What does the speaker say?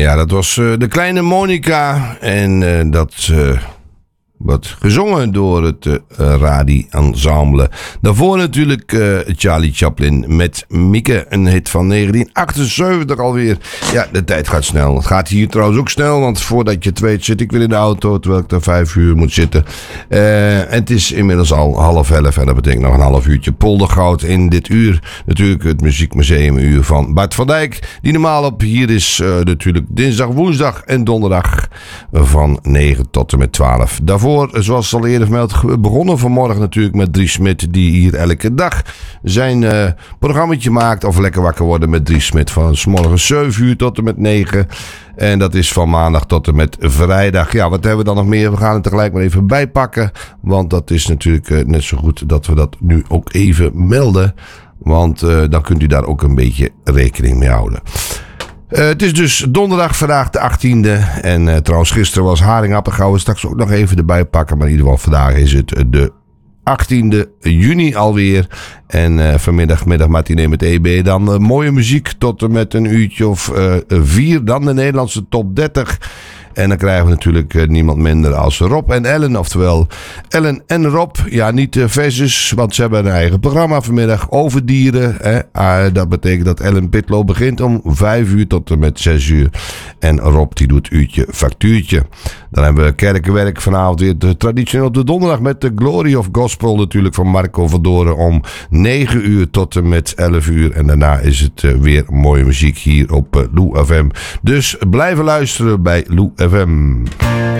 Ja, dat was de kleine Monica en dat wordt gezongen door het Radi Ensemble. Daarvoor natuurlijk Charlie Chaplin met Mieke, een hit van 1978 alweer. Ja, de tijd gaat snel. Het gaat hier trouwens ook snel, want voordat je het weet zit ik weer in de auto, terwijl ik er 5 uur moet zitten. En het is inmiddels al 10:30 en dat betekent nog een half uurtje poldergoud in dit uur. Natuurlijk het Muziekmuseumu van Bart van Dijk, die normaal op hier is natuurlijk dinsdag, woensdag en donderdag van 9 tot en met 12. Daarvoor, zoals al eerder vermeld, begonnen vanmorgen natuurlijk met Dries Smit, die hier elke dag zijn programmaatje maakt. Of lekker wakker worden met Dries Smit van 's morgens 7 uur tot en met 9. En dat is van maandag tot en met vrijdag. Ja, wat hebben we dan nog meer? We gaan het tegelijk maar even bijpakken. Want dat is natuurlijk net zo goed dat we dat nu ook even melden. Want dan kunt u daar ook een beetje rekening mee houden. Het is dus donderdag, vandaag de 18e. En trouwens, gisteren was Haringappen. Gaan we straks ook nog even erbij pakken. Maar in ieder geval, vandaag is het de 18e juni alweer. En vanmiddag matinee met EB. Dan mooie muziek tot en met een uurtje of 4. Dan de Nederlandse top 30. En dan krijgen we natuurlijk niemand minder als Rob en Ellen. Oftewel Ellen en Rob. Ja, niet versus, want ze hebben een eigen programma vanmiddag over dieren. Dat betekent dat Ellen Pitlo begint om 5 uur tot en met 6 uur. En Rob die doet uurtje factuurtje. Dan hebben we Kerkenwerk vanavond weer traditioneel op de donderdag met de Glory of Gospel natuurlijk van Marco van Doren om 9 uur tot en met 11 uur. En daarna is het weer mooie muziek hier op Lou FM. Dus blijven luisteren bij Lou FM.